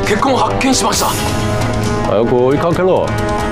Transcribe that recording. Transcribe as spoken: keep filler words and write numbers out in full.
血痕を発見しました。 早く追いかけろ。